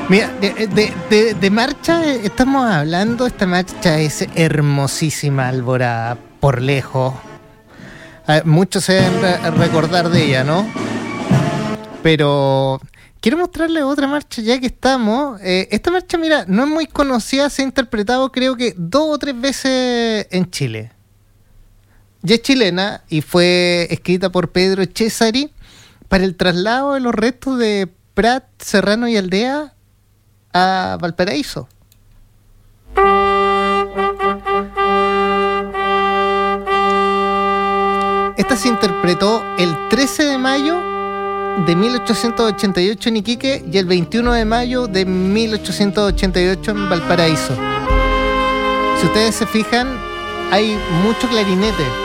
Mira, de marcha estamos hablando. Esta marcha es hermosísima, Alborada, por lejos. Muchos se deben recordar de ella, ¿no? Pero quiero mostrarles otra marcha ya que estamos. Esta marcha, mira, no es muy conocida, se ha interpretado creo que 2 o 3 veces en Chile. Ya es chilena y fue escrita por Pedro Cesari para el traslado de los restos de Prat, Serrano y Aldea a Valparaíso. Esta se interpretó el 13 de mayo de 1888 en Iquique y el 21 de mayo de 1888 en Valparaíso. Si ustedes se fijan, hay mucho clarinete.